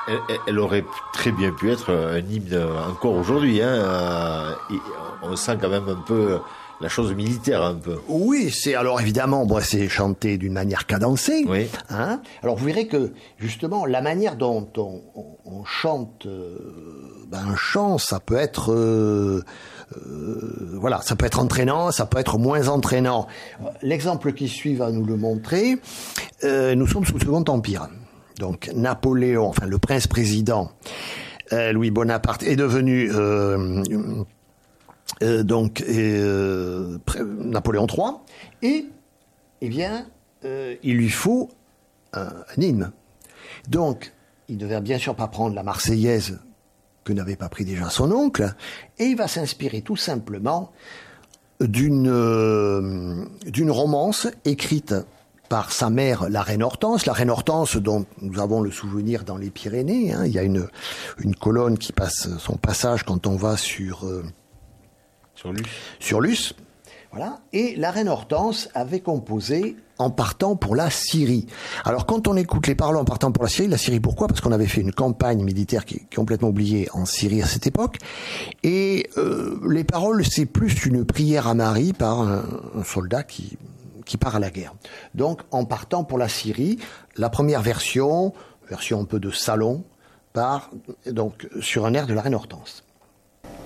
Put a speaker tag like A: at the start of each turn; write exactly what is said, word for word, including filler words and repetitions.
A: elle, elle aurait très bien pu être un hymne encore aujourd'hui. Hein. On sent quand même un peu la chose militaire, un peu.
B: Oui, c'est alors évidemment, bon, c'est chanté d'une manière cadencée.
A: Oui.
B: Hein. Alors vous verrez que justement la manière dont on, on, on chante euh, ben, un chant, ça peut être euh, euh, voilà, ça peut être entraînant, ça peut être moins entraînant. L'exemple qui suit va nous le montrer. Euh, nous sommes sous le Second Empire. Donc Napoléon, enfin le prince-président euh, Louis Bonaparte est devenu euh, euh, donc euh, Napoléon trois et eh bien euh, il lui faut un, un hymne. Donc il ne devait bien sûr pas prendre la Marseillaise que n'avait pas pris déjà son oncle, et il va s'inspirer tout simplement d'une euh, d'une romance écrite par sa mère, la reine Hortense, la reine Hortense dont nous avons le souvenir dans les Pyrénées. Hein. Il y a une une colonne qui passe son passage quand on va sur euh,
A: sur Luce.
B: Sur Luce, voilà. Et la reine Hortense avait composé en partant pour la Syrie. Alors quand on écoute les paroles en partant pour la Syrie, la Syrie pourquoi ? Parce qu'on avait fait une campagne militaire qui est complètement oubliée en Syrie à cette époque. Et euh, les paroles, c'est plus une prière à Marie par un, un soldat qui, qui part à la guerre. Donc en partant pour la Syrie, la première version, version un peu de salon, part donc sur un air de la reine Hortense.